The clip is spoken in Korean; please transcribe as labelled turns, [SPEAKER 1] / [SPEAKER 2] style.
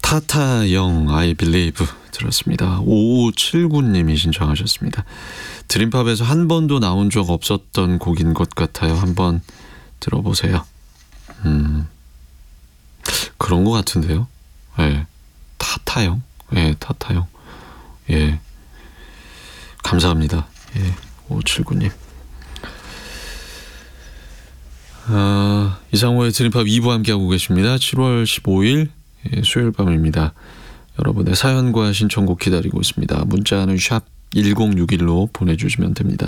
[SPEAKER 1] 타타영 I Believe 들었습니다. 5579님이 신청하셨습니다. 드림팝에서 한 번도 나온 적 없었던 곡인 것 같아요. 한번 들어보세요. 그런 것 같은데요. 예, 타타영. 예, 타타영. 예, 감사합니다. 예, 5579님. 이상호의 드림팝 2부 함께하고 계십니다. 7월 15일 수요일 밤입니다. 여러분의 사연과 신청곡 기다리고 있습니다. 문자는 샵 1061로 보내주시면 됩니다.